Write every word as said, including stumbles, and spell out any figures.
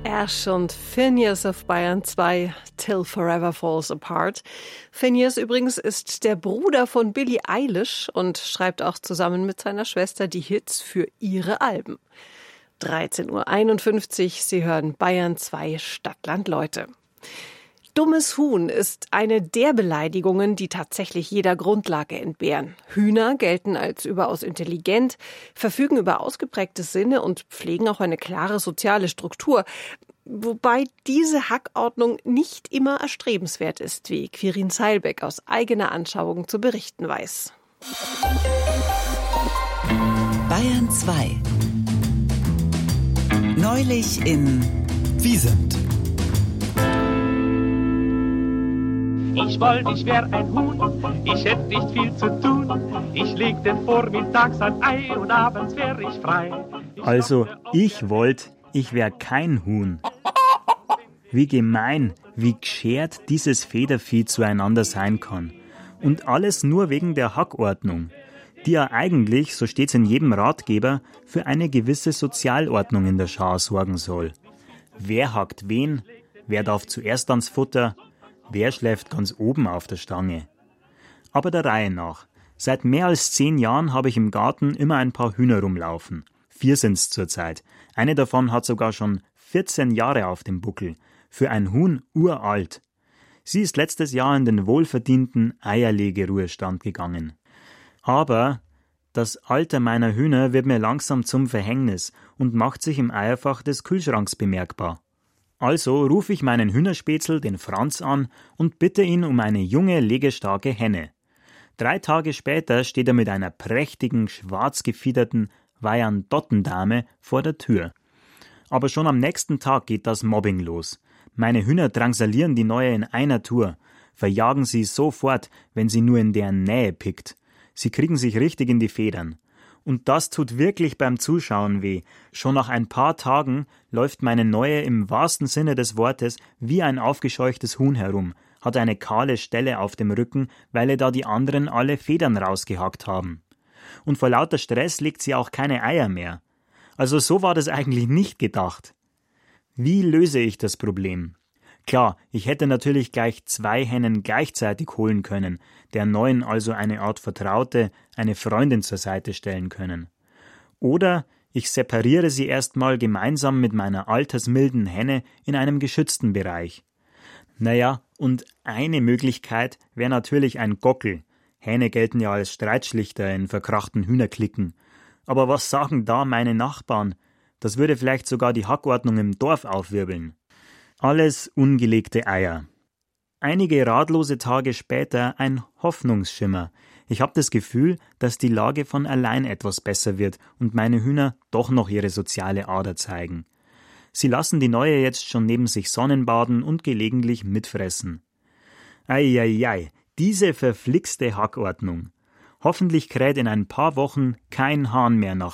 Ash und Phineas auf Bayern zwei, Till Forever Falls Apart. Phineas übrigens ist der Bruder von Billie Eilish und schreibt auch zusammen mit seiner Schwester die Hits für ihre Alben. dreizehn Uhr einundfünfzig, Sie hören Bayern zwei Stadtland Leute. Dummes Huhn ist eine der Beleidigungen, die tatsächlich jeder Grundlage entbehren. Hühner gelten als überaus intelligent, verfügen über ausgeprägte Sinne und pflegen auch eine klare soziale Struktur. Wobei diese Hackordnung nicht immer erstrebenswert ist, wie Quirin Seilbeck aus eigener Anschauung zu berichten weiß. Bayern zwei. Neulich in Wiesent. Ich wollte, ich wär ein Huhn, ich hätte nicht viel zu tun. Ich legte vormittags ein Ei und abends wär ich frei. Ich also, ich wollte, ich wär kein Huhn. Wie gemein, wie geschert dieses Federvieh zueinander sein kann. Und alles nur wegen der Hackordnung, die ja eigentlich, so steht's in jedem Ratgeber, für eine gewisse Sozialordnung in der Schar sorgen soll. Wer hackt wen? Wer darf zuerst ans Futter? Wer schläft ganz oben auf der Stange? Aber der Reihe nach. Seit mehr als zehn Jahren habe ich im Garten immer ein paar Hühner rumlaufen. Vier sind's zurzeit. Eine davon hat sogar schon vierzehn Jahre auf dem Buckel. Für ein Huhn uralt. Sie ist letztes Jahr in den wohlverdienten Eierlegeruhestand gegangen. Aber das Alter meiner Hühner wird mir langsam zum Verhängnis und macht sich im Eierfach des Kühlschranks bemerkbar. Also rufe ich meinen Hühnerspätzl, den Franz, an und bitte ihn um eine junge, legestarke Henne. Drei Tage später steht er mit einer prächtigen, schwarz gefiederten Wyandottendame vor der Tür. Aber schon am nächsten Tag geht das Mobbing los. Meine Hühner drangsalieren die Neue in einer Tour, verjagen sie sofort, wenn sie nur in deren Nähe pickt. Sie kriegen sich richtig in die Federn. Und das tut wirklich beim Zuschauen weh. Schon nach ein paar Tagen läuft meine Neue im wahrsten Sinne des Wortes wie ein aufgescheuchtes Huhn herum, hat eine kahle Stelle auf dem Rücken, weil ihr da die anderen alle Federn rausgehackt haben. Und vor lauter Stress legt sie auch keine Eier mehr. Also so war das eigentlich nicht gedacht. Wie löse ich das Problem? Klar, ich hätte natürlich gleich zwei Hennen gleichzeitig holen können, der Neuen also eine Art Vertraute, eine Freundin zur Seite stellen können. Oder ich separiere sie erstmal gemeinsam mit meiner altersmilden Henne in einem geschützten Bereich. Naja, und eine Möglichkeit wäre natürlich ein Gockel. Hähne gelten ja als Streitschlichter in verkrachten Hühnerklicken. Aber was sagen da meine Nachbarn? Das würde vielleicht sogar die Hackordnung im Dorf aufwirbeln. Alles ungelegte Eier. Einige ratlose Tage später ein Hoffnungsschimmer. Ich habe das Gefühl, dass die Lage von allein etwas besser wird und meine Hühner doch noch ihre soziale Ader zeigen. Sie lassen die Neue jetzt schon neben sich Sonnenbaden und gelegentlich mitfressen. Eieiei, diese verflixte Hackordnung. Hoffentlich kräht in ein paar Wochen kein Hahn mehr nach